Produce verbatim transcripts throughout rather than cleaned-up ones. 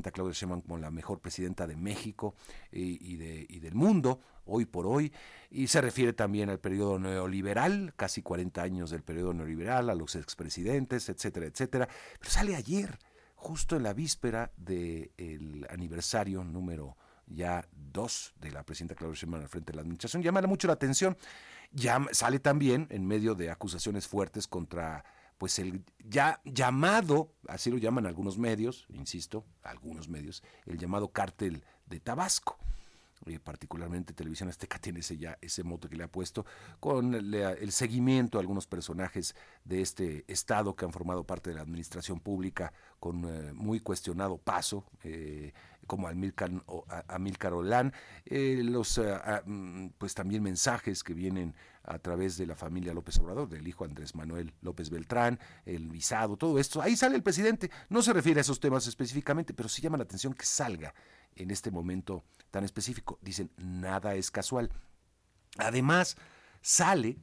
presidenta Claudia Sheinbaum como la mejor presidenta de México y, y, de, y del mundo, hoy por hoy, y se refiere también al periodo neoliberal, casi cuarenta años del periodo neoliberal, a los expresidentes, etcétera, etcétera. Pero sale ayer, justo en la víspera del aniversario número ya dos de la presidenta Claudia Sheinbaum al frente de la administración. Llama mucho la atención. Ya sale también en medio de acusaciones fuertes contra pues el ya llamado, así lo llaman algunos medios, insisto, algunos medios, el llamado cártel de Tabasco. Eh, particularmente Televisión Azteca tiene ese ya ese mote que le ha puesto con el, el seguimiento a algunos personajes de este estado que han formado parte de la administración pública con eh, muy cuestionado paso, eh, como Amílcar, Amílcar Olán, eh, los eh, pues también mensajes que vienen a través de la familia López Obrador, del hijo Andrés Manuel López Beltrán, el visado, todo esto. Ahí sale el presidente, no se refiere a esos temas específicamente, pero sí llama la atención que salga en este momento tan específico. Dicen, nada es casual. Además, sale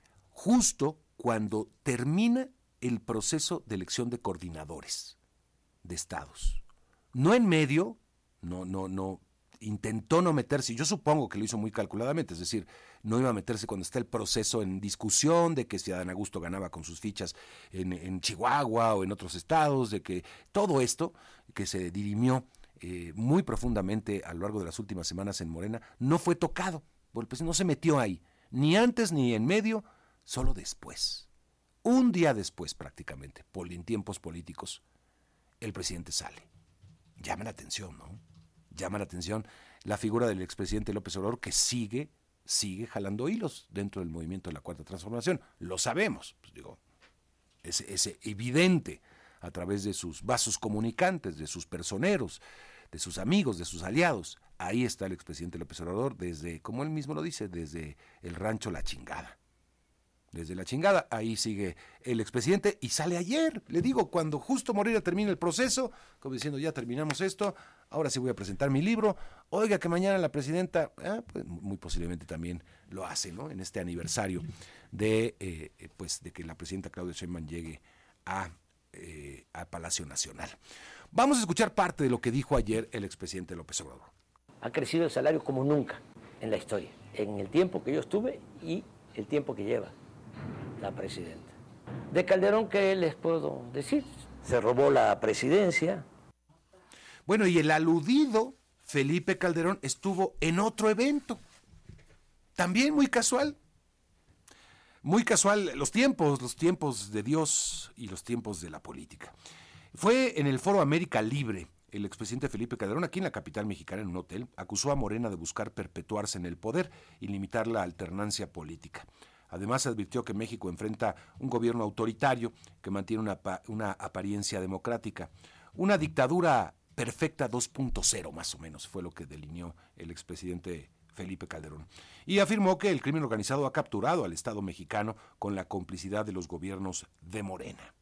justo cuando termina el proceso de elección de coordinadores de estados. No en medio, no, no, no, intentó no meterse, yo supongo que lo hizo muy calculadamente, es decir, no iba a meterse cuando está el proceso en discusión de que si Adán Augusto ganaba con sus fichas en, en Chihuahua o en otros estados, de que todo esto que se dirimió Eh, muy profundamente a lo largo de las últimas semanas en Morena, no fue tocado, porque pues no se metió ahí, ni antes ni en medio, solo después. Un día después prácticamente, en tiempos políticos, el presidente sale. Llama la atención, ¿no? Llama la atención la figura del expresidente López Obrador que sigue, sigue jalando hilos dentro del movimiento de la Cuarta Transformación. Lo sabemos, pues digo, es, es evidente a través de sus vasos comunicantes, de sus personeros, de sus amigos, de sus aliados. Ahí está el expresidente López Obrador desde, como él mismo lo dice, desde el rancho La Chingada. Desde La Chingada, ahí sigue el expresidente y sale ayer, le digo, cuando justo Morena termina el proceso, como diciendo, ya terminamos esto, ahora sí voy a presentar mi libro, oiga que mañana la presidenta, eh, pues muy posiblemente también lo hace, ¿no? En este aniversario de, eh, pues, de que la presidenta Claudia Sheinbaum llegue a Eh, al Palacio Nacional. Vamos a escuchar parte de lo que dijo ayer el expresidente López Obrador. Ha crecido el salario como nunca en la historia, en el tiempo que yo estuve y el tiempo que lleva la presidenta. De Calderón, ¿qué les puedo decir? Se robó la presidencia. Bueno, y el aludido Felipe Calderón estuvo en otro evento, también muy casual. Muy casual, los tiempos, los tiempos de Dios y los tiempos de la política. Fue en el Foro América Libre. El expresidente Felipe Calderón, aquí en la capital mexicana, en un hotel, acusó a Morena de buscar perpetuarse en el poder y limitar la alternancia política. Además, advirtió que México enfrenta un gobierno autoritario que mantiene una, una apariencia democrática. Una dictadura perfecta dos punto cero, más o menos, fue lo que delineó el expresidente Felipe Calderón, y afirmó que el crimen organizado ha capturado al Estado mexicano con la complicidad de los gobiernos de Morena.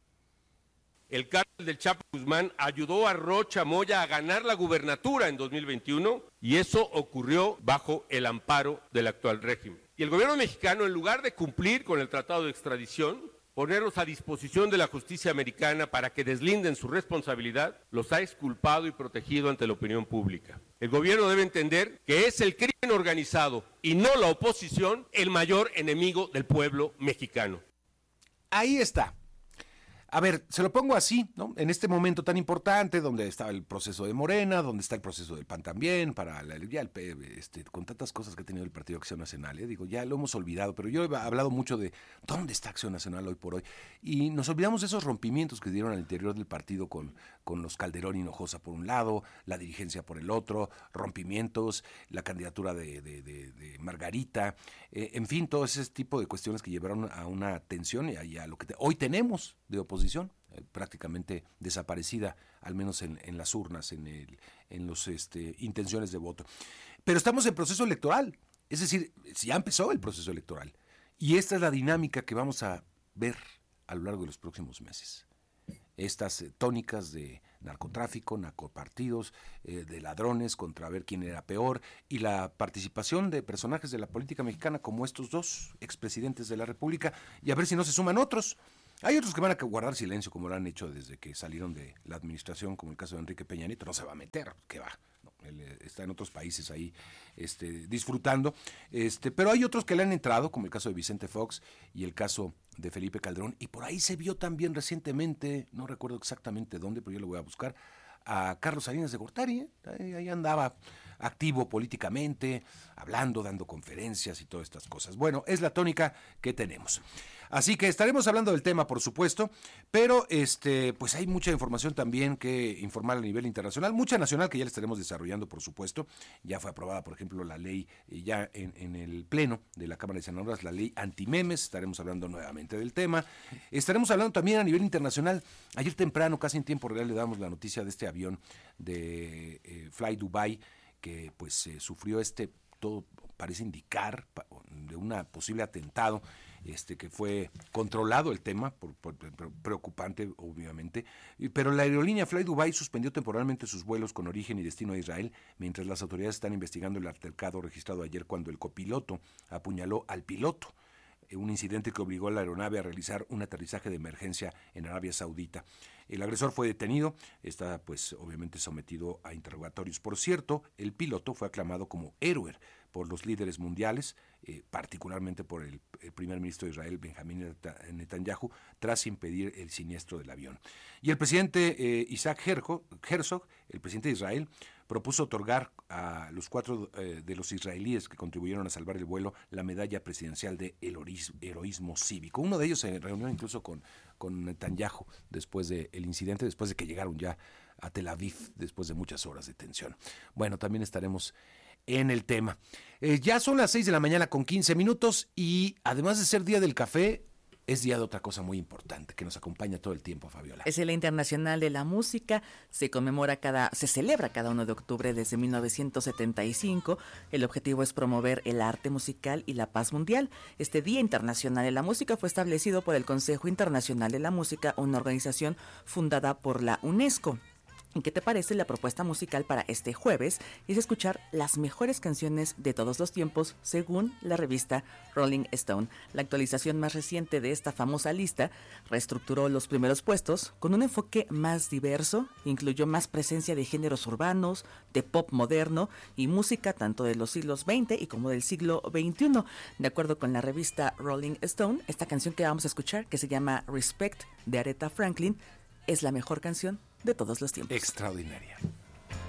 El cártel del Chapo Guzmán ayudó a Rocha Moya a ganar la gubernatura en dos mil veintiuno y eso ocurrió bajo el amparo del actual régimen. Y el gobierno mexicano, en lugar de cumplir con el tratado de extradición, ponerlos a disposición de la justicia americana para que deslinden su responsabilidad, los ha exculpado y protegido ante la opinión pública. El gobierno debe entender que es el crimen organizado y no la oposición el mayor enemigo del pueblo mexicano. Ahí está. A ver, se lo pongo así, ¿no? En este momento tan importante, donde está el proceso de Morena, donde está el proceso del P A N también, para la, ya el P, este, con tantas cosas que ha tenido el Partido Acción Nacional, ¿eh? Digo, ya lo hemos olvidado, pero yo he hablado mucho de dónde está Acción Nacional hoy por hoy, y nos olvidamos de esos rompimientos que dieron al interior del partido con, con los Calderón y Hinojosa por un lado, la dirigencia por el otro, rompimientos, la candidatura de, de, de, de Margarita, eh, en fin, todo ese tipo de cuestiones que llevaron a una tensión y a, y a lo que te, hoy tenemos de oposición, eh, prácticamente desaparecida, al menos en, en las urnas, en, el, en los este, intenciones de voto. Pero estamos en proceso electoral, es decir, ya empezó el proceso electoral, y esta es la dinámica que vamos a ver a lo largo de los próximos meses. Estas eh, tónicas de narcotráfico, narcopartidos, eh, de ladrones contra ver quién era peor, y la participación de personajes de la política mexicana como estos dos expresidentes de la República, y a ver si no se suman otros. Hay otros que van a guardar silencio, como lo han hecho desde que salieron de la administración, como el caso de Enrique Peña Nieto. No se va a meter, que va. No, él está en otros países ahí este, disfrutando. Este, pero hay otros que le han entrado, como el caso de Vicente Fox y el caso de Felipe Calderón. Y por ahí se vio también recientemente, no recuerdo exactamente dónde, pero yo lo voy a buscar, a Carlos Salinas de Gortari. ¿eh? Ahí, ahí andaba activo políticamente, hablando, dando conferencias y todas estas cosas. Bueno, es la tónica que tenemos. Así que estaremos hablando del tema, por supuesto, pero este, pues hay mucha información también que informar a nivel internacional, mucha nacional que ya la estaremos desarrollando, por supuesto. Ya fue aprobada, por ejemplo, la ley, eh, ya en, en el Pleno de la Cámara de Senadores, la ley antimemes, estaremos hablando nuevamente del tema. Estaremos hablando también a nivel internacional. Ayer temprano, casi en tiempo real, le damos la noticia de este avión de eh, Fly Dubai, que pues eh, sufrió este, todo parece indicar, de un posible atentado, este que fue controlado el tema, por, por, por, preocupante obviamente, pero la aerolínea Fly Dubai suspendió temporalmente sus vuelos con origen y destino a Israel, mientras las autoridades están investigando el altercado registrado ayer cuando el copiloto apuñaló al piloto, un incidente que obligó a la aeronave a realizar un aterrizaje de emergencia en Arabia Saudita. El agresor fue detenido, está pues obviamente sometido a interrogatorios. Por cierto, el piloto fue aclamado como héroe por los líderes mundiales, eh, particularmente por el, el primer ministro de Israel, Benjamín Netanyahu, tras impedir el siniestro del avión. Y el presidente eh, Isaac Herzog, el presidente de Israel, propuso otorgar a los cuatro eh, de los israelíes que contribuyeron a salvar el vuelo la medalla presidencial de heroísmo, heroísmo cívico. Uno de ellos se reunió incluso con, con Netanyahu después del incidente, después de que llegaron ya a Tel Aviv, después de muchas horas de tensión. Bueno, también estaremos en el tema. Eh, ya son las seis de la mañana con quince minutos y además de ser día del café, es día de otra cosa muy importante que nos acompaña todo el tiempo, Fabiola. Es el Día Internacional de la Música, se conmemora cada, se celebra cada uno de octubre desde mil novecientos setenta y cinco. El objetivo es promover el arte musical y la paz mundial. Este Día Internacional de la Música fue establecido por el Consejo Internacional de la Música, una organización fundada por la UNESCO. ¿Y qué te parece la propuesta musical para este jueves? Es escuchar las mejores canciones de todos los tiempos según la revista Rolling Stone. La actualización más reciente de esta famosa lista reestructuró los primeros puestos con un enfoque más diverso, incluyó más presencia de géneros urbanos, de pop moderno y música tanto de los siglos veinte y como del siglo veintiuno. De acuerdo con la revista Rolling Stone, esta canción que vamos a escuchar, que se llama Respect de Aretha Franklin, es la mejor canción de todos los tiempos. Extraordinaria.